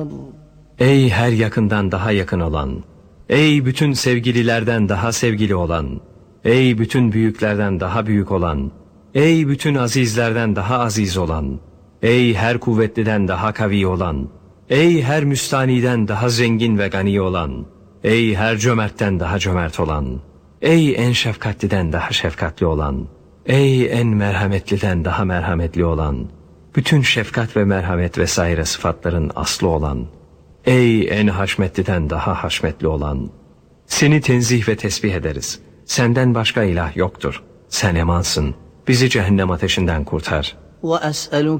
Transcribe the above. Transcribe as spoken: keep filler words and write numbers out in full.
Ey her yakından daha yakın olan, ey bütün sevgililerden daha sevgili olan, ey bütün büyüklerden daha büyük olan, ey bütün azizlerden daha aziz olan, ey her kuvvetliden daha kavi olan, ey her müstaniden daha zengin ve gani olan, ey her cömertten daha cömert olan, ey en şefkatliden daha şefkatli olan, ey en merhametliden daha merhametli olan, bütün şefkat ve merhamet vesaire sıfatların aslı olan, ey en haşmetliden daha haşmetli olan, seni tenzih ve tesbih ederiz. Senden başka ilah yoktur. Sen emansın. Bizi cehennem ateşinden kurtar. وأسألك